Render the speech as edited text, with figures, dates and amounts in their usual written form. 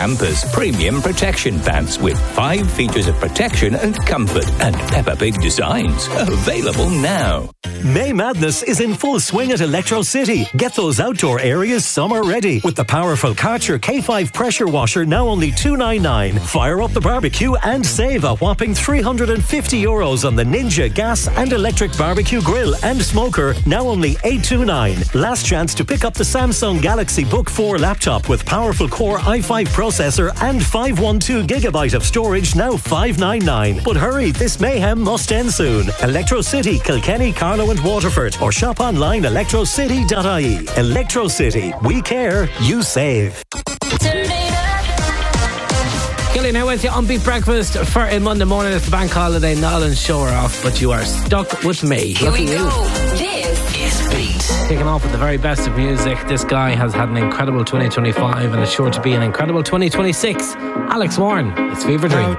Campers Premium Protection Pants with 5 features of protection and comfort and Peppa Pig designs. Available now. May Madness is in full swing at Electro City. Get those outdoor areas summer ready with the powerful Karcher K5 pressure washer, now only €299. Fire up the barbecue and save a whopping €350 on the Ninja gas and electric barbecue grill and smoker, now only $829. Last chance to pick up the Samsung Galaxy Book 4 laptop with powerful Core i5 processor and 512GB of storage, now $599. But hurry, this mayhem must end soon. Electro City, Kilkenny, Carlow and Waterford, or shop online electrocity.ie. Electro City, we care, you save. Gillian here with you on Beat Breakfast for a Monday morning. It's the bank holiday. Niall and Show are off, but you are stuck with me. Here we go. This is Beat. Kicking off with the very best of music. This guy has had an incredible 2025 and is sure to be an incredible 2026. Alex Warren, it's Fever Dream.